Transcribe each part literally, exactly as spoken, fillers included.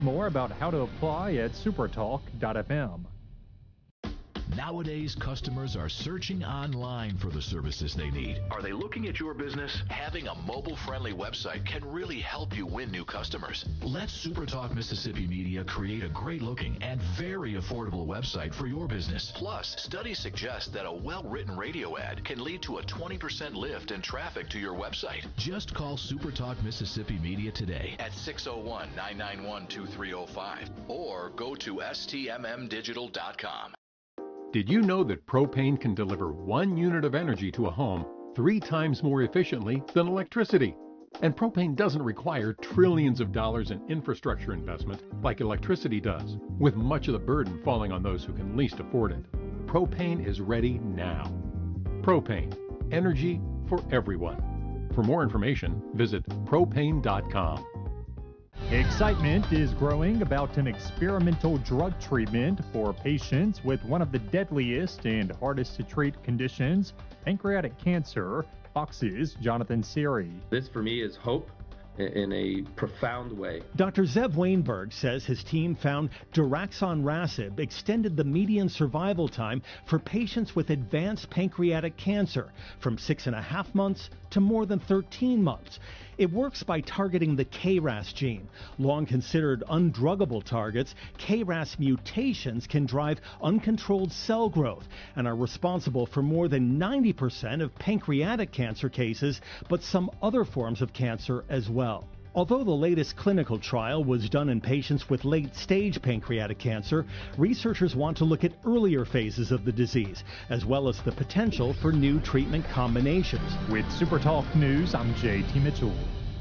More about how to apply at supertalk dot f m. Nowadays, customers are searching online for the services they need. Are they looking at your business? Having a mobile-friendly website can really help you win new customers. Let SuperTalk Mississippi Media create a great-looking and very affordable website for your business. Plus, studies suggest that a well-written radio ad can lead to a twenty percent lift in traffic to your website. Just call SuperTalk Mississippi Media today at six oh one, nine nine one, two three oh five or go to S T M M digital dot com. Did you know that propane can deliver one unit of energy to a home three times more efficiently than electricity? And propane doesn't require trillions of dollars in infrastructure investment like electricity does, with much of the burden falling on those who can least afford it. Propane is ready now. Propane, energy for everyone. For more information, visit propane dot com. Excitement is growing about an experimental drug treatment for patients with one of the deadliest and hardest to treat conditions, pancreatic cancer. Fox's Jonathan Siri. This, for me, is hope in a profound way. Doctor Zev Wainberg says his team found daraxonrasib extended the median survival time for patients with advanced pancreatic cancer from six and a half months to more than thirteen months. It works by targeting the K R A S gene. Long considered undruggable targets, K R A S mutations can drive uncontrolled cell growth and are responsible for more than ninety percent of pancreatic cancer cases, but some other forms of cancer as well. Although the latest clinical trial was done in patients with late-stage pancreatic cancer, researchers want to look at earlier phases of the disease, as well as the potential for new treatment combinations. With SuperTalk News, I'm J T Mitchell.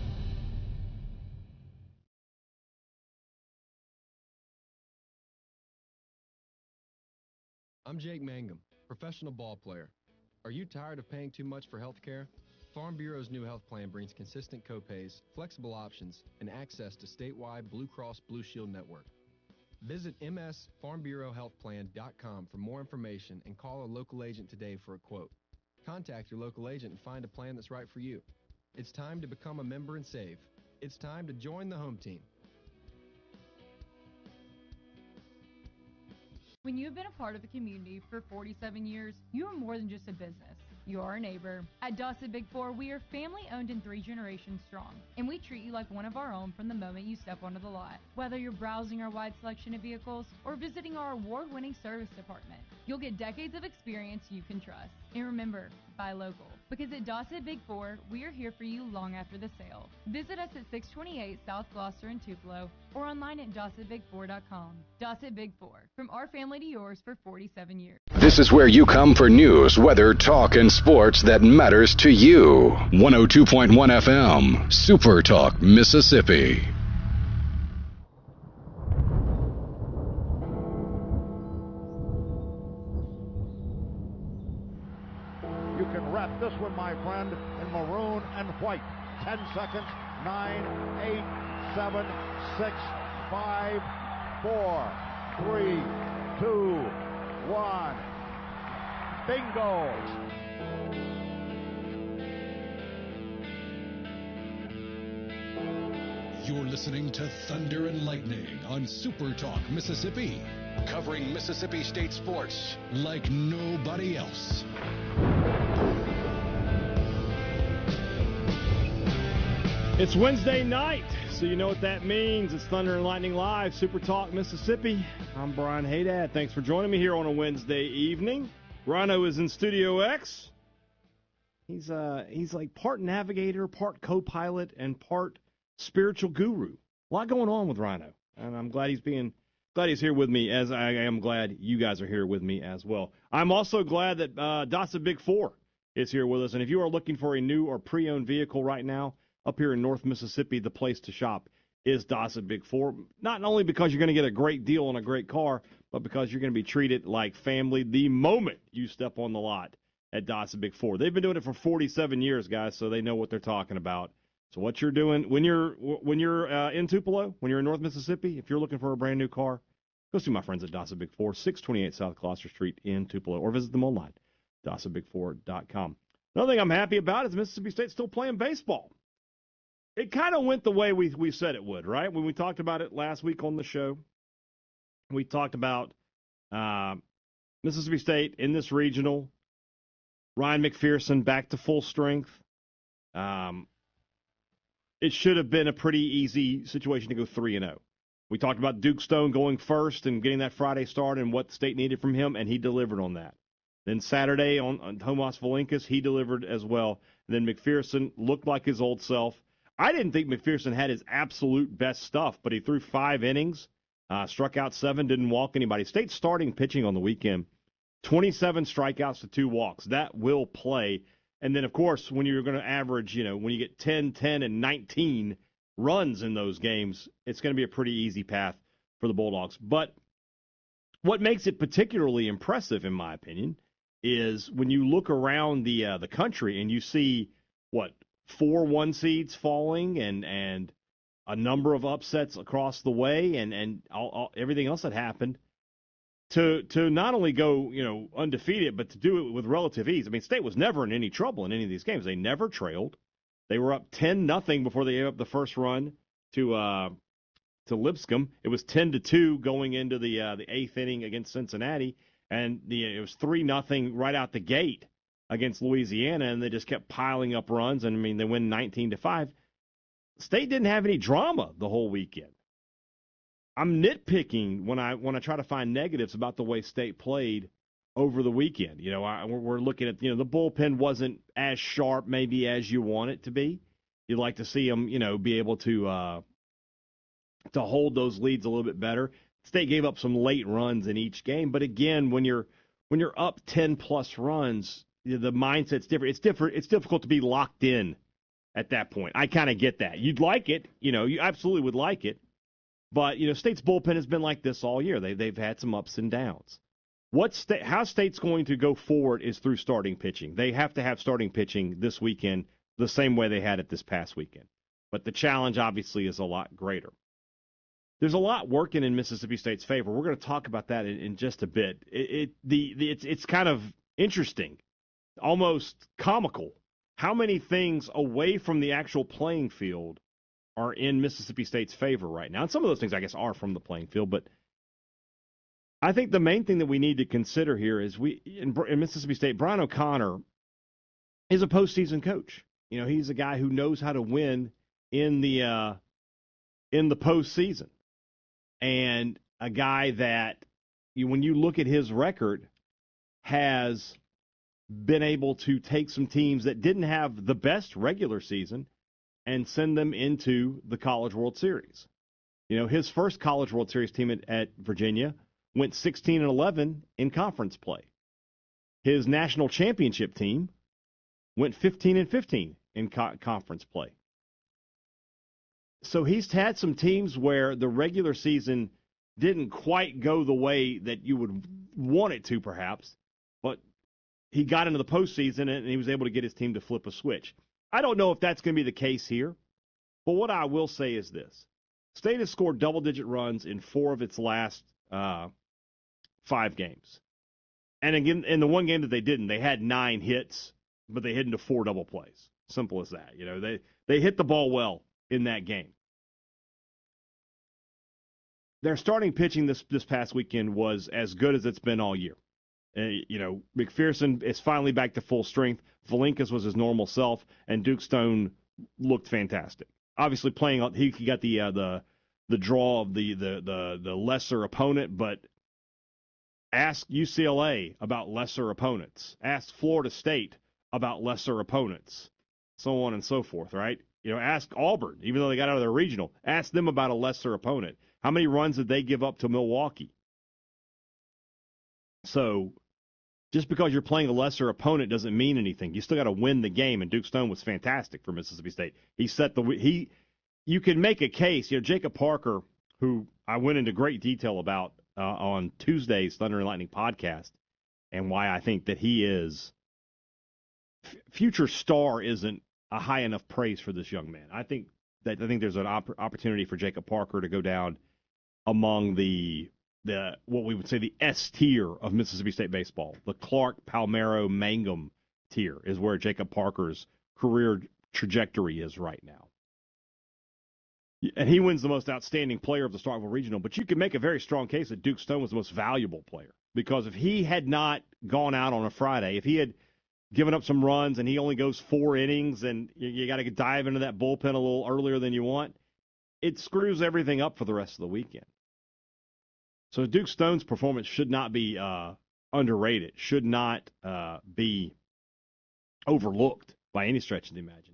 I'm Jake Mangum, professional ball player. Are you tired of paying too much for health care? Farm Bureau's new health plan brings consistent copays, flexible options, and access to statewide Blue Cross Blue Shield network. Visit m s farm bureau health plan dot com for more information and call a local agent today for a quote. Contact your local agent and find a plan that's right for you. It's time to become a member and save. It's time to join the home team. When you've been a part of the community for forty-seven years, you are more than just a business. You are a neighbor. At Dawson Big Four, we are family owned and three generations strong, and we treat you like one of our own from the moment you step onto the lot. Whether you're browsing our wide selection of vehicles or visiting our award-winning service department, you'll get decades of experience you can trust. And remember, buy local, because at Dawson Big Four, we are here for you long after the sale. Visit us at six twenty-eight South Gloucester in Tupelo or online at dawson big four dot com. Dawson Big Four, from our family to yours for forty-seven years. This is where you come for news, weather, talk, and sports that matters to you. one oh two point one F M, Super Talk, Mississippi. You can wrap this one, my friend, in maroon and white. Ten seconds. Nine, eight, seven, six, five, four, three, two, one. Bingo! You're listening to Thunder and Lightning on Super Talk Mississippi, covering Mississippi State sports like nobody else. It's Wednesday night, so you know what that means. It's Thunder and Lightning Live, Super Talk Mississippi. I'm Brian Haydad. Thanks for joining me here on a Wednesday evening. Rhino is in Studio X. He's uh he's like part navigator, part co-pilot, and part spiritual guru. A lot going on with Rhino, and I'm glad he's being glad he's here with me, as I am glad you guys are here with me as well. I'm also glad that uh, Dawson Big Four is here with us, and if you are looking for a new or pre-owned vehicle right now, up here in North Mississippi, the place to shop is Dawson Big Four. Not only because you're going to get a great deal on a great car, but because you're going to be treated like family the moment you step on the lot at Dawson Big Four. They've been doing it for forty-seven years, guys, so they know what they're talking about. So what you're doing when you're when you're uh, in Tupelo, when you're in North Mississippi, if you're looking for a brand new car, go see my friends at Dawson Big Four, six twenty-eight South Gloucester Street in Tupelo, or visit them online, dawson big four dot com. Another thing I'm happy about is Mississippi State still playing baseball. it kind of went the way we we said it would, right? When we talked about it last week on the show, we talked about uh, Mississippi State in this regional, Ryan McPherson back to full strength. Um, it should have been a pretty easy situation to go three and oh. We talked about Duke Stone going first and getting that Friday start and what the State needed from him, and he delivered on that. Then Saturday on, on Tomas Valinkas, he delivered as well. And then McPherson looked like his old self. I didn't think McPherson had his absolute best stuff, but he threw five innings, uh, struck out seven, didn't walk anybody. State starting pitching on the weekend, twenty-seven strikeouts to two walks. That will play. And then, of course, when you're going to average, you know, when you get ten, ten, and nineteen runs in those games, it's going to be a pretty easy path for the Bulldogs. But what makes it particularly impressive, in my opinion, is when you look around the uh, the country and you see, what, four one seeds falling and, and a number of upsets across the way and, and all, all, everything else that happened, to to not only go, you know, undefeated, but to do it with relative ease. I mean, State was never in any trouble in any of these games. They never trailed. They were up ten nothing before they gave up the first run to uh, to Lipscomb. It was ten to two going into the uh, the eighth inning against Cincinnati, and the, it was three nothing right out the gate against Louisiana, and they just kept piling up runs. And I mean, they win nineteen to five. State didn't have any drama the whole weekend. I'm nitpicking when I when I try to find negatives about the way State played over the weekend. You know, I, we're looking at, you know, the bullpen wasn't as sharp maybe as you want it to be. You'd like to see them, you know, be able to uh, to hold those leads a little bit better. State gave up some late runs in each game, but again, when you're when you're up ten plus runs, the mindset's different. It's different. It's difficult to be locked in at that point. I kind of get that. You'd like it, you know, you absolutely would like it, but you know, State's bullpen has been like this all year. They they've had some ups and downs. What state, how State's going to go forward is through starting pitching. They have to have starting pitching this weekend the same way they had it this past weekend. But the challenge, obviously, is a lot greater. There's a lot working in Mississippi State's favor. We're going to talk about that in, in just a bit. It, it the, the it's it's kind of interesting, almost comical, how many things away from the actual playing field are in Mississippi State's favor right now. And some of those things, I guess, are from the playing field, but I think the main thing that we need to consider here is we in, in Mississippi State, Brian O'Connor is a postseason coach. You know, he's a guy who knows how to win in the uh, in the postseason, and a guy that, you, when you look at his record, has been able to take some teams that didn't have the best regular season and send them into the College World Series. You know, his first College World Series team at, at Virginia went sixteen and eleven in conference play. His national championship team went fifteen and fifteen in co- conference play. So he's had some teams where the regular season didn't quite go the way that you would want it to, perhaps, but he got into the postseason and he was able to get his team to flip a switch. I don't know if that's going to be the case here, but what I will say is this. State has scored double-digit runs in four of its last uh, five games. And again, in the one game that they didn't, they had nine hits, but they hit into four double plays. Simple as that. You know, they, they hit the ball well in that game. Their starting pitching this, this past weekend was as good as it's been all year. Uh, you know, McPherson is finally back to full strength. Valinkas was his normal self, and Duke Stone looked fantastic. Obviously, playing he, he got the uh, the the draw of the, the the the lesser opponent, but ask U C L A about lesser opponents. Ask Florida State about lesser opponents, so on and so forth. Right? You know, ask Auburn, even though they got out of their regional. Ask them about a lesser opponent. How many runs did they give up to Milwaukee? So, just because you're playing a lesser opponent doesn't mean anything. You still got to win the game, and Duke Stone was fantastic for Mississippi State. He set the he. You can make a case. You know, Jacob Parker, who I went into great detail about uh, on Tuesday's Thunder and Lightning podcast, and why I think that he is f- future star isn't a high enough praise for this young man. I think that I think there's an op- opportunity for Jacob Parker to go down among the the what we would say the S tier of Mississippi State baseball. The Clark, Palmero, Mangum tier is where Jacob Parker's career trajectory is right now. And he wins the most outstanding player of the Starkville Regional. But you can make a very strong case that Duke Stone was the most valuable player. Because if he had not gone out on a Friday, if he had given up some runs and he only goes four innings and you, you got to dive into that bullpen a little earlier than you want, it screws everything up for the rest of the weekend. So Duke Stone's performance should not be uh, underrated, should not uh, be overlooked by any stretch of the imagination.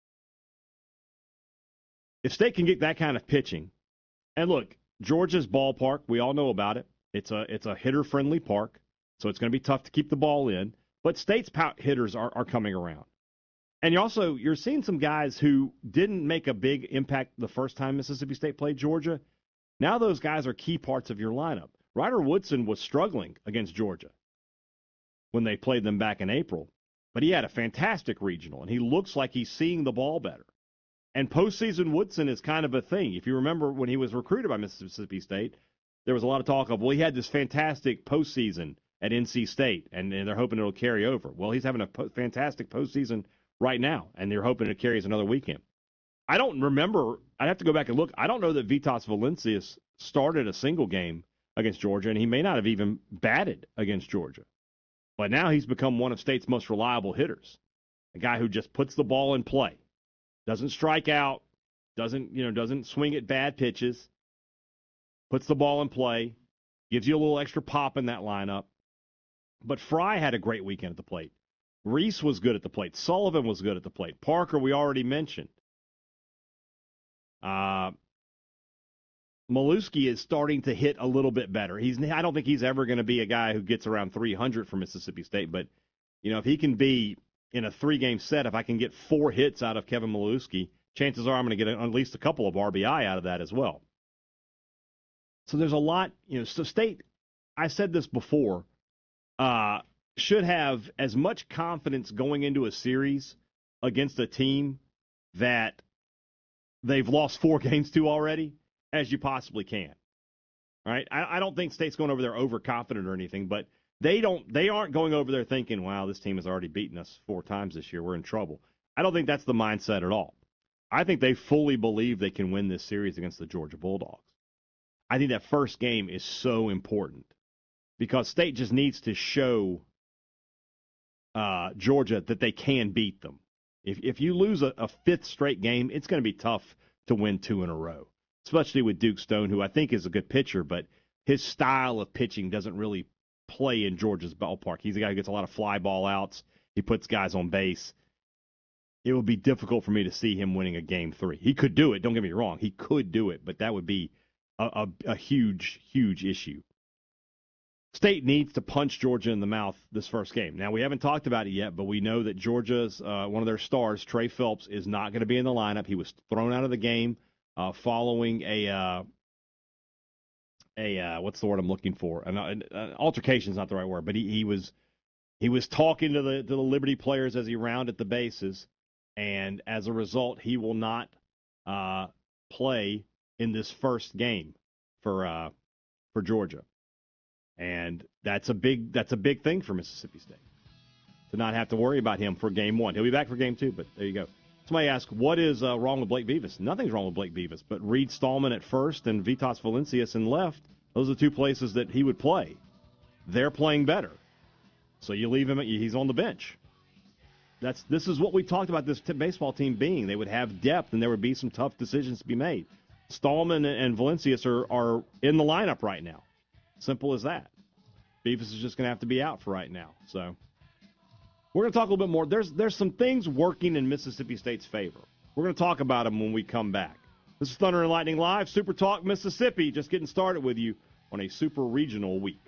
If State can get that kind of pitching, and look, Georgia's ballpark, we all know about it. It's a it's a hitter-friendly park, so it's going to be tough to keep the ball in. But State's hitters are, are coming around. And you also, you're seeing some guys who didn't make a big impact the first time Mississippi State played Georgia. Now those guys are key parts of your lineup. Ryder Woodson was struggling against Georgia when they played them back in April. But he had a fantastic regional, and he looks like he's seeing the ball better. And postseason Woodson is kind of a thing. If you remember when he was recruited by Mississippi State, there was a lot of talk of, well, he had this fantastic postseason at N C State, and, and they're hoping it'll carry over. Well, he's having a po- fantastic postseason right now, and they're hoping it carries another weekend. I don't remember. I'd have to go back and look. I don't know that Vitas Valencius started a single game against Georgia, and he may not have even batted against Georgia. But now he's become one of State's most reliable hitters, a guy who just puts the ball in play. Doesn't strike out, doesn't, you know, doesn't swing at bad pitches, puts the ball in play, gives you a little extra pop in that lineup. But Fry had a great weekend at the plate. Reese was good at the plate. Sullivan was good at the plate. Parker, we already mentioned. Uh, Maluski is starting to hit a little bit better. He's I don't think he's ever going to be a guy who gets around three hundred for Mississippi State, but, you know, if he can be in a three-game set, if I can get four hits out of Kevin Maluski, chances are I'm going to get at least a couple of R B I out of that as well. So there's a lot, you know, so State, I said this before, uh, should have as much confidence going into a series against a team that they've lost four games to already as you possibly can. All right? I, I don't think State's going over there overconfident or anything, but They don't. They aren't going over there thinking, wow, this team has already beaten us four times this year. We're in trouble. I don't think that's the mindset at all. I think they fully believe they can win this series against the Georgia Bulldogs. I think that first game is so important because State just needs to show uh, Georgia that they can beat them. If if you lose a, a fifth straight game, it's going to be tough to win two in a row, especially with Duke Stone, who I think is a good pitcher, but his style of pitching doesn't really play in Georgia's ballpark. He's a guy who gets a lot of fly ball outs. He puts guys on base. It would be difficult for me to see him winning a game three. He could do it. Don't get me wrong. He could do it, but that would be a, a, a huge, huge issue. State needs to punch Georgia in the mouth this first game. Now, we haven't talked about it yet, but we know that Georgia's uh, one of their stars, Trey Phelps, is not going to be in the lineup. He was thrown out of the game uh, following a uh, a uh, what's the word I'm looking for? An, an, an altercation is not the right word, but he, he was he was talking to the to the Liberty players as he rounded the bases, and as a result, he will not uh, play in this first game for uh, for Georgia. And that's a big that's a big thing for Mississippi State to not have to worry about him for game one. He'll be back for game two, but there you go. Somebody asked, what is uh, wrong with Blake Beavis? Nothing's wrong with Blake Beavis, but Reed Stallman at first and Vitas Valencius in left, those are the two places that he would play. They're playing better. So you leave him, he's on the bench. That's This is what we talked about this t- baseball team being. They would have depth, and there would be some tough decisions to be made. Stallman and Valencius are, are in the lineup right now. Simple as that. Beavis is just going to have to be out for right now. So we're going to talk a little bit more. There's there's some things working in Mississippi State's favor. We're going to talk about them when we come back. This is Thunder and Lightning Live, Super Talk Mississippi, just getting started with you on a super regional week.